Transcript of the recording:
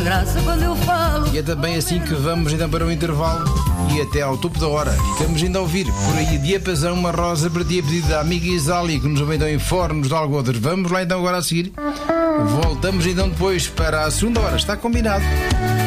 graça quando eu falo. E é também assim que vamos então para o intervalo e até ao topo da hora. Ficamos ainda a ouvir por aí Diapasão, uma rosa para ti a pedido da amiga Isália, que nos ouve então em Fornos de Algodres. Vamos lá então agora a seguir. Voltamos então depois para a segunda hora. Está combinado.